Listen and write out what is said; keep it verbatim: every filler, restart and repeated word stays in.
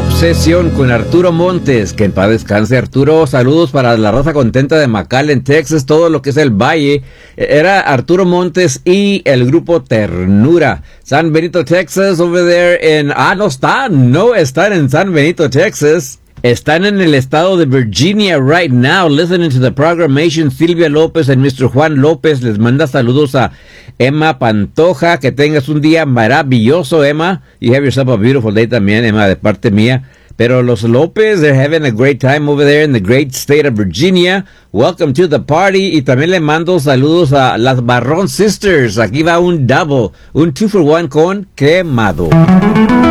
Obsesión con Arturo Montes, que en paz descanse Arturo. Saludos para la raza contenta de McAllen, Texas, todo lo que es el Valle. Era Arturo Montes y el grupo Ternura. San Benito, Texas, over there en... Ah, no están, no están en San Benito, Texas. Están en el estado de Virginia right now, listening to the programmation. Silvia López y mister Juan López les manda saludos a Emma Pantoja. Que tengas un día maravilloso, Emma. You have yourself a beautiful day también, Emma, de parte mía. Pero los López, they're having a great time over there in the great state of Virginia. Welcome to the party. Y también le mando saludos a las Barrón Sisters. Aquí va un double, un two for one con Quemado.